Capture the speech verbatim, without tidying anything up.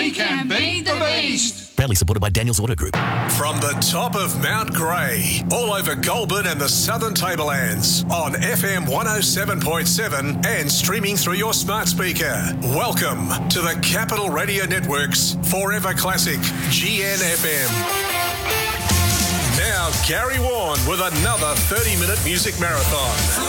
We can beat the beast. Proudly supported by Daniels Auto Group. From the top of Mount Grey, all over Goulburn and the Southern Tablelands, on F M one oh seven point seven and streaming through your smart speaker. Welcome to the Capital Radio Network's Forever Classic G N F M. Now, Gary Warren with another thirty-minute music marathon.